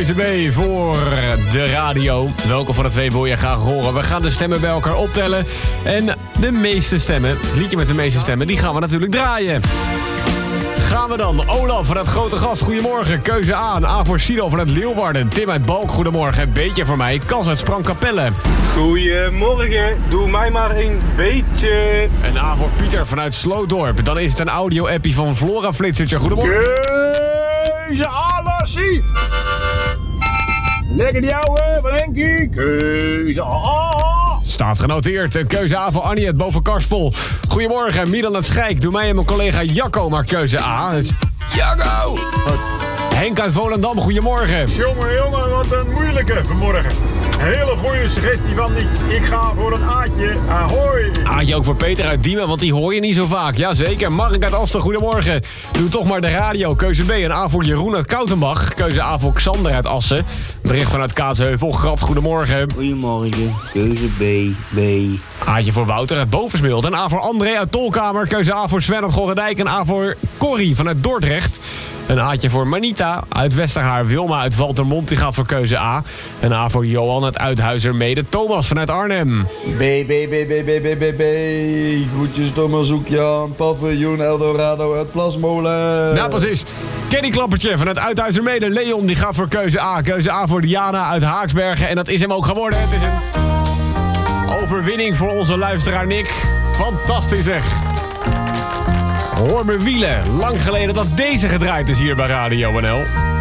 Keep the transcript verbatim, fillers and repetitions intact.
Keuze B voor de radio. Welke van de twee wil je graag horen? We gaan de stemmen bij elkaar optellen. En de meeste stemmen, het liedje met de meeste stemmen, die gaan we natuurlijk draaien. Gaan we dan. Olaf vanuit Grote Gast, goedemorgen. Keuze A. Een A voor Silo vanuit Leeuwarden. Tim uit Balk, goedemorgen. Een beetje voor mij. Kans uit Sprangkapelle. Goedemorgen, doe mij maar een beetje. Een A voor Pieter vanuit Slootdorp. Dan is het een audio-appie van Flora Flitsertje. Goedemorgen. Keuze A, Lassie. Lekker die ouwe, van Henkie. Keuze A. Staat genoteerd. Een keuze A voor Annie uit Boven Karspel. Goedemorgen, Milan uit Schijk. Doe mij en mijn collega Jacco maar keuze A. Dus... Jacco! Goed. Henk uit Volendam, goedemorgen. Jongen, jongen, wat een moeilijke vanmorgen. Een hele goede suggestie van die. Ik ga voor een Aatje. Ahoy! Aatje ook voor Peter uit Diemen, want die hoor je niet zo vaak. Jazeker. Mark uit Asten, goedemorgen. Doe toch maar de radio. Keuze B, een A voor Jeroen uit Koutenbach. Keuze A voor Xander uit Assen. Bericht vanuit Kaatsheuvel. Graf, goedemorgen. Goedemorgen. Keuze B, B. Aatje voor Wouter uit Bovensmild. Een A voor André uit Tolkamer. Keuze A voor Sven uit Gorredijk. Een A voor Corrie vanuit Dordrecht. Een A'tje voor Manita uit Westerhaar. Wilma uit Valtermond, die gaat voor keuze A. Een A voor Johan uit Uithuizermede. Thomas vanuit Arnhem. B, B, B, B, B, B, B, B. Groetjes Thomas Hoekjan. Paviljoen Eldorado uit Plasmolen. Ja, precies. Kenny Klappertje vanuit Uithuizermede. Leon, die gaat voor keuze A. Keuze A voor Diana uit Haaksbergen. En dat is hem ook geworden. Het is een overwinning voor onze luisteraar Nick. Fantastisch zeg. Hoor me wielen. Lang geleden dat deze gedraaid is hier bij Radio N L.